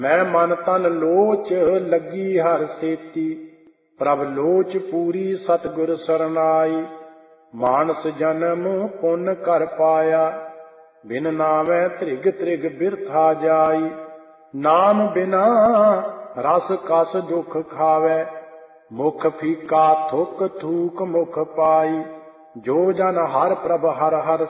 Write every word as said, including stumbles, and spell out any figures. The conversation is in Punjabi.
ਮੈਂ ਮਨ ਤਨ ਲੋਚ ਲੱਗੀ ਹਰ ਸੇਤੀ, ਪ੍ਰਭ ਲੋਚ ਪੂਰੀ ਸਤਿਗੁਰ ਸਰਨਾਈ। ਮਾਨਸ ਜਨਮ ਪੁੰਨ ਕਰ ਪਾਇਆ, ਬਿਨ ਨਾਵੈ ਤ੍ਰਿਗ ਤ੍ਰਿਗ ਬਿਰਥਾ ਜਾਈ। ਨਾਮ ਬਿਨਾ ਰਸ ਕਸ ਦੁਖ ਖਾਵੈ, ਮੁਖ ਫੀਕਾ ਥੁਕ ਥੂਕ ਮੁਖ ਪਾਈ। ਜੋ ਜਨ ਹਰ ਪ੍ਰਭ ਹਰ ਹਰ